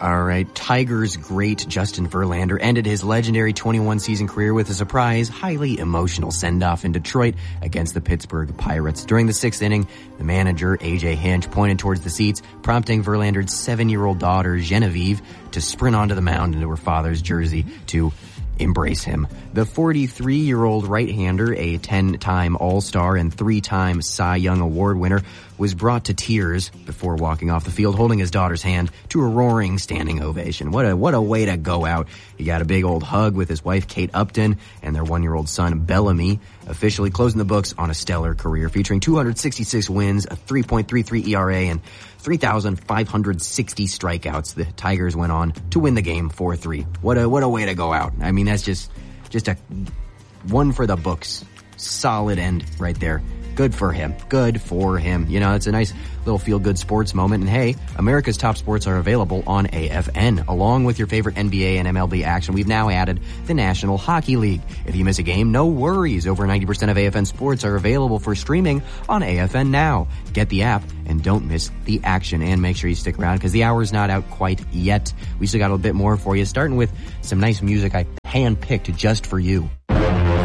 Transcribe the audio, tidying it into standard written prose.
All right, Tigers great Justin Verlander ended his legendary 21-season career with a surprise, highly emotional send-off in Detroit against the Pittsburgh Pirates. During the sixth inning, the manager, A.J. Hinch, pointed towards the seats, prompting Verlander's 7-year-old daughter, Genevieve, to sprint onto the mound into her father's jersey to embrace him. The 43-year-old right-hander, a 10-time All-Star and 3-time Cy Young Award winner, was brought to tears before walking off the field, holding his daughter's hand to a roaring standing ovation. What a way to go out. He got a big old hug with his wife, Kate Upton, and their 1-year-old son, Bellamy, officially closing the books on a stellar career featuring 266 wins, a 3.33 ERA, and 3,560 strikeouts. The Tigers went on to win the game 4-3. What a way to go out. I mean, that's just a one for the books. Solid end right there. Good for him. Good for him. You know, it's a nice little feel-good sports moment. And hey, America's top sports are available on AFN. Along with your favorite NBA and MLB action, we've now added the National Hockey League. If you miss a game, no worries. Over 90% of AFN sports are available for streaming on AFN Now. Get the app and don't miss the action. And make sure you stick around because the hour's not out quite yet. We still got a bit more for you, starting with some nice music I handpicked just for you.